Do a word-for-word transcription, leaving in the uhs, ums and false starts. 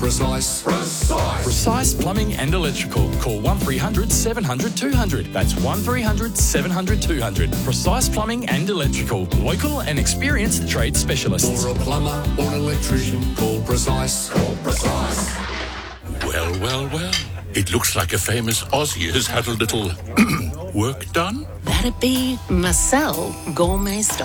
Precise. Precise. Precise Plumbing and Electrical. Call one three hundred seven hundred two hundred. That's one three hundred seven hundred two hundred. Precise Plumbing and Electrical. Local and experienced trade specialists. For a plumber or an electrician, call Precise. Call Precise. Well, well, well. It looks like a famous Aussie has had a little work done. That'd be Marcel Gourmet Style.